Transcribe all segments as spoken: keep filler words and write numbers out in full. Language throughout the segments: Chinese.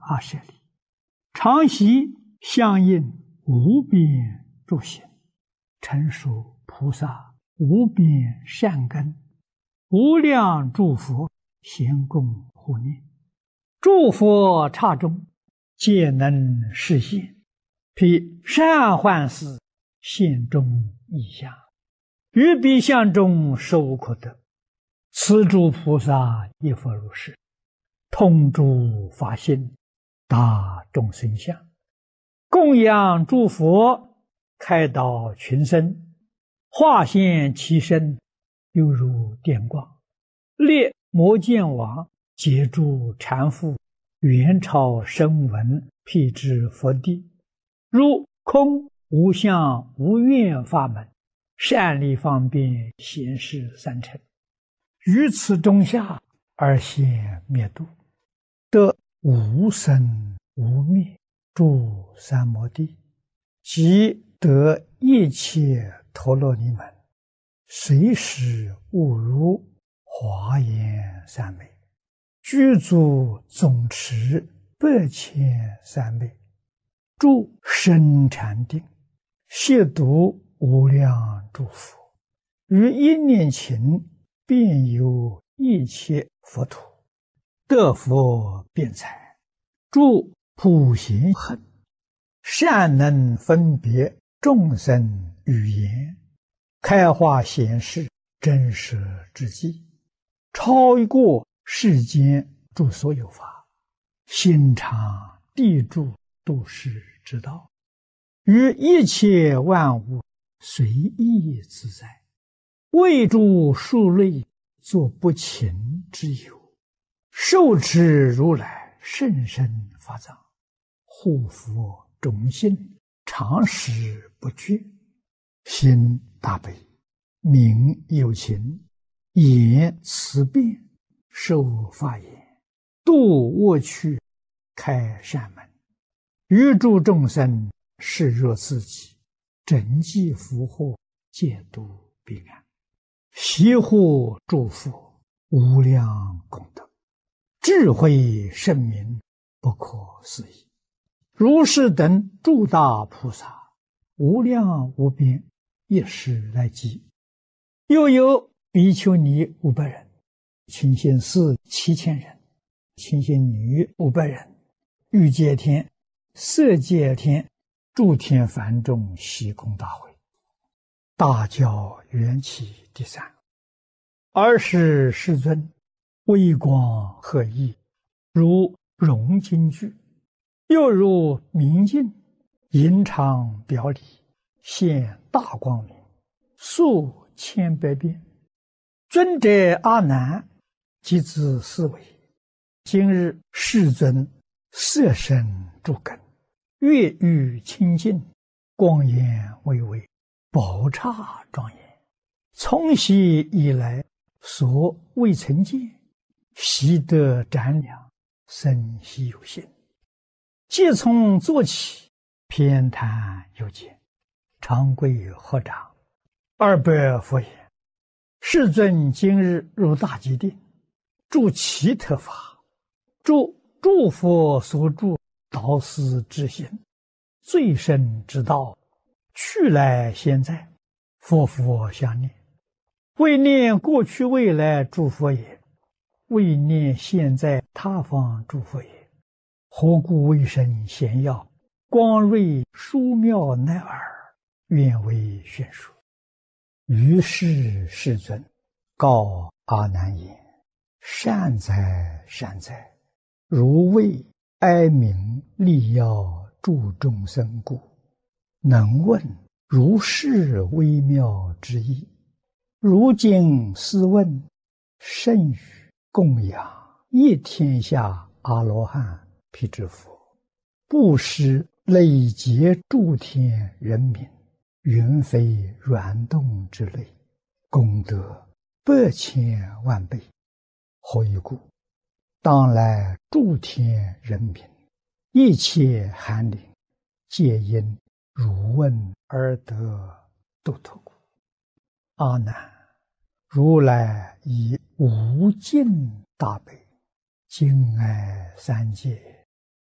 阿舍利，常习相应无边诸行，成熟菩萨无边善根，无量诸佛咸共护念，诸佛刹中皆能示现，披善幻事现中异相，于彼相中实无可得。此诸菩萨亦复如是，通诸法性，大众生相，供养诸佛，开导群生，化现其身，犹如电光，列摩见王，截住禅父，元朝声闻，辟支佛地，如空无相无愿法门，善利方便显示三乘，于此中下而现灭度，得无生无灭诸三摩地，即得一切陀罗尼门，随时悟如华严三昧，具足总持百千三昧，住深禅定，亵渎无量诸佛，于一念勤遍游一切佛土，得佛辩才，住普贤行，善能分别众生语言，开化显示真实之际，超过世间诸所有法，心常地住度世之道，于一切万物随意自在，为诸数类作不勤之有，受持如来甚深法藏，护佛种心，常时不绝，心大悲，名有情，言慈辩，受法言，度恶趣，开善门，于诸众生视若自己，整济福祸，戒度彼岸，习护诸佛，无量功德，智慧圣明，不可思议。如是等诸大菩萨，无量无边，一时来集。又有比丘尼五百人，清心寺七千人，清心女五百人，欲界天、色界天、诸天梵众悉空大会，大教缘起第三。尔时世尊微光赫熠，如融金具，又如明镜，银常表里，现大光明，数千百变。尊者阿难即自思维，今日世尊色身诸根，月欲清净，光颜巍巍，宝刹庄严，从昔以来所未曾见，习得瞻量，生悉有心。即从坐起，偏袒有见，长跪合掌，二百佛言：世尊今日入大吉定，住其特法，住诸佛所住导师之心，最深之道，去来现在，佛佛相念，为念过去未来诸佛也，为念现在他方诸佛也。何故为生显耀，光瑞殊妙乃尔，愿为宣说。于是世尊告阿难言：善哉善哉，如为哀鸣利要助众生故，能问如是微妙之意。如今斯问，甚于供养一天下阿罗汉辟支佛，布施累劫诸天人民，云非软动之类，功德百千万倍。何以故？当来诸天人民，一切寒灵，皆因汝问而得度脱故。阿难，如来以无尽大悲，敬爱三界，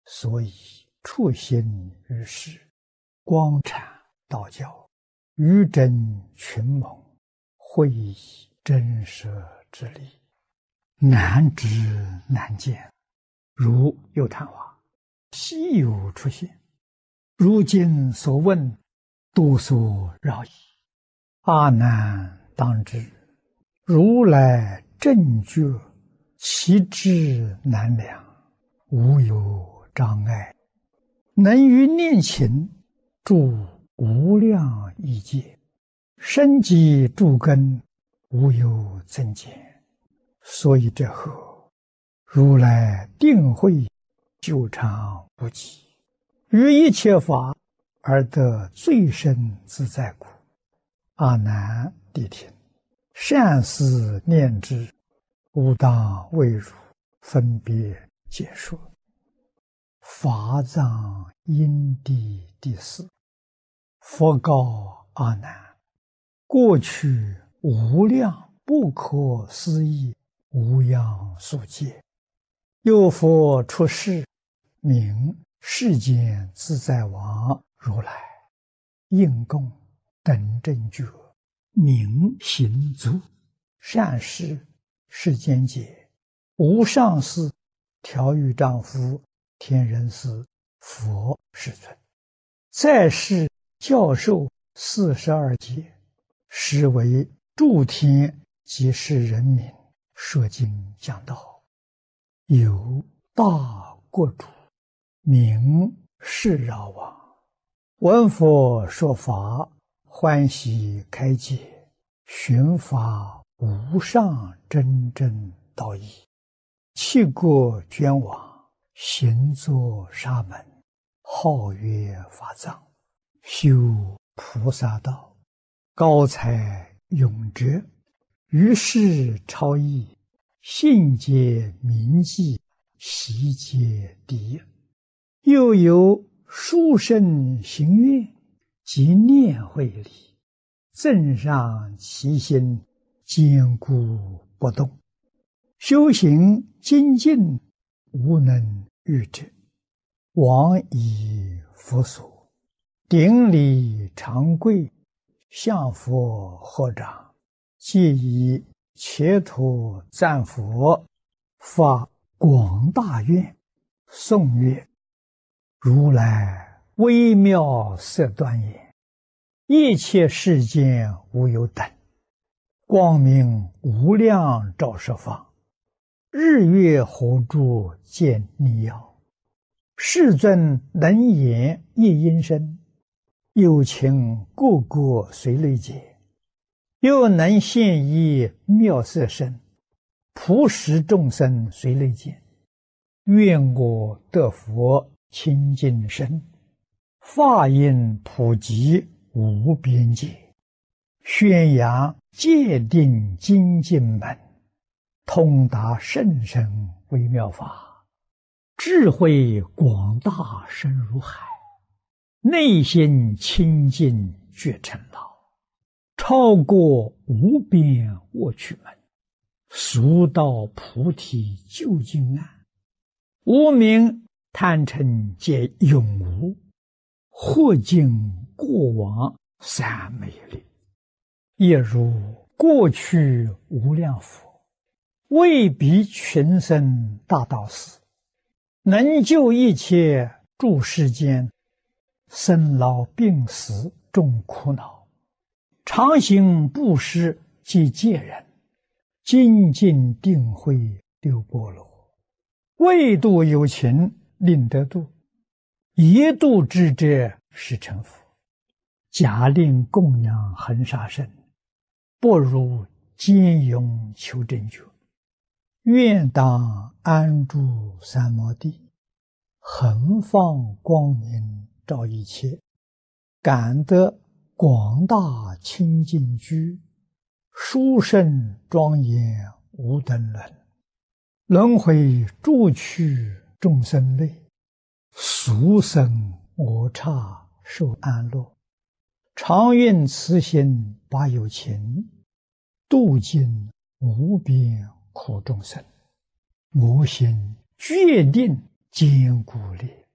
所以处心于世，光阐道教，愚真群盟，会以真实之理，难知难见。如有谈话，稀有出现。如今所问，多所扰矣。阿难当知，如来正觉，其智难量，无有障碍，能于念勤，住无量亿劫，深积诸根，无有增减。所以这后，如来定慧久长不极，于一切法而得最深自在故。阿难谛听，善思念之，吾当为汝分别解说。法藏因地第四。佛告阿难：过去无量不可思议无量数劫，有佛出世，名世间自在王如来，应供等正觉，明行足，善事世间解，无上士、调御丈夫、天人师、佛世尊，在世教授四十二劫，实为诸天及世人民说经讲道。有大国主，名释饶王，闻佛说法，欢喜开解，寻法无上真正道义，弃国捐往，行作沙门，号曰法藏，修菩萨道，高才永哲，于世超逸，信解铭记，习皆第一。又有殊胜行愿及念慧力，增上其心，坚固不动，修行精进，无能御之。往以佛所，顶礼长跪，向佛合掌，皆以切土赞佛，发广大愿，颂曰：如来微妙色端严，一切世间无有等，光明无量照十方，日月火柱见逆耀，世尊能言一音声，有情个个随类解，又能现一妙色身，普使众生随类见。愿我得佛清净身，法音普及无边界，宣扬戒定精进门，通达甚深微妙法，智慧广大深如海，内心清净觉成老，超过无边卧趣门，俗到菩提究竟岸，无明贪嗔皆永无，或尽过往三昧力，也如过去无量佛，为彼群生大道士，能救一切诸世间生老病死众苦恼，常行布施及戒人，精进定慧六波罗，为度有情令得度，一度之者是成佛。假令供养恒沙身，不如坚勇求真觉。愿当安住三摩地，恒放光明照一切，感得广大清净居，殊胜庄严无等伦，轮回诸趣众生类，俗生我刹受安乐，常愿慈心把有情，度尽无边苦众生。我心决定坚固力。